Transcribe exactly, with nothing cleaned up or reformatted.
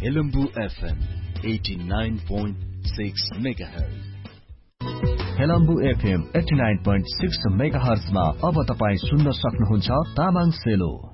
Helambu FM eighty nine point six megahertz. Helambu FM eighty nine point six मेगाहर्जमा अब तपाईँ सुन्न सक्नुहुन्छ तामाङ सेलो।